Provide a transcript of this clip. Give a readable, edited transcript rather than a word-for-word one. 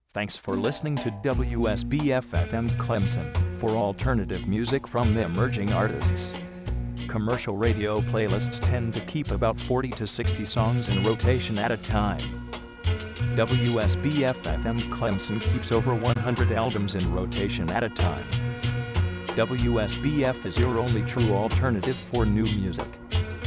Thanks for listening to WSBF-FM Clemson for alternative music from the emerging artists. Commercial radio playlists tend to keep about 40 to 60 songs in rotation at a time. WSBF-FM Clemson keeps over 100 albums in rotation at a time. WSBF is your only true alternative for new music.